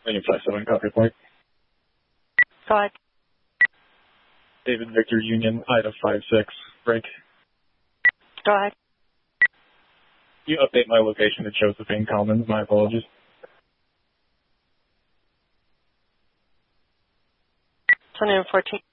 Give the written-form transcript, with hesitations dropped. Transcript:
William 57, copy point. Go ahead. David Victor Union, Ida 56, break. Go ahead. Can you update my location to Josephine Commons? My apologies. 2014.